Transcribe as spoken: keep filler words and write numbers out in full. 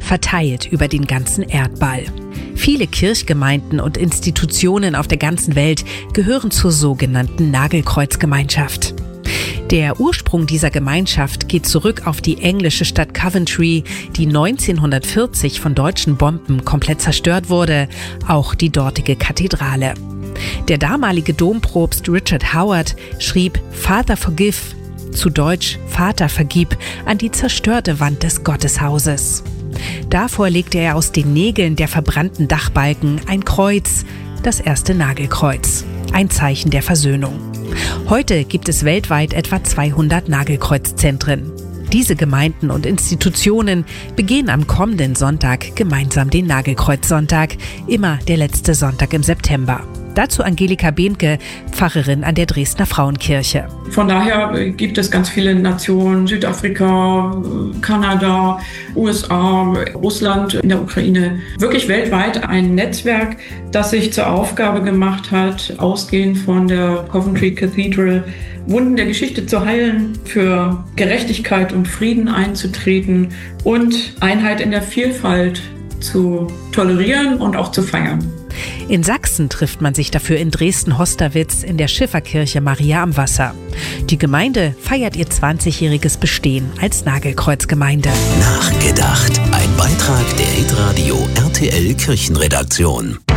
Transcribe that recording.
verteilt über den ganzen Erdball. Viele Kirchgemeinden und Institutionen auf der ganzen Welt gehören zur sogenannten Nagelkreuzgemeinschaft. Der Ursprung dieser Gemeinschaft geht zurück auf die englische Stadt Coventry, die neunzehnhundertvierzig von deutschen Bomben komplett zerstört wurde, auch die dortige Kathedrale. Der damalige Dompropst Richard Howard schrieb Father Forgive, zu Deutsch Vater vergib, an die zerstörte Wand des Gotteshauses. Davor legte er aus den Nägeln der verbrannten Dachbalken ein Kreuz, das erste Nagelkreuz, ein Zeichen der Versöhnung. Heute gibt es weltweit etwa zweihundert Nagelkreuzzentren. Diese Gemeinden und Institutionen begehen am kommenden Sonntag gemeinsam den Nagelkreuzsonntag, immer der letzte Sonntag im September. Dazu Angelika Behnke, Pfarrerin an der Dresdner Frauenkirche. Von daher gibt es ganz viele Nationen, Südafrika, Kanada, U S A, Russland, in der Ukraine, wirklich weltweit ein Netzwerk, das sich zur Aufgabe gemacht hat, ausgehend von der Coventry Cathedral, Wunden der Geschichte zu heilen, für Gerechtigkeit und Frieden einzutreten und Einheit in der Vielfalt zu tolerieren und auch zu feiern. In Sachsen trifft man sich dafür in Dresden-Hosterwitz in der Schifferkirche Maria am Wasser. Die Gemeinde feiert ihr zwanzigjähriges Bestehen als Nagelkreuzgemeinde. Nachgedacht. Ein Beitrag der Hitradio R T L Kirchenredaktion.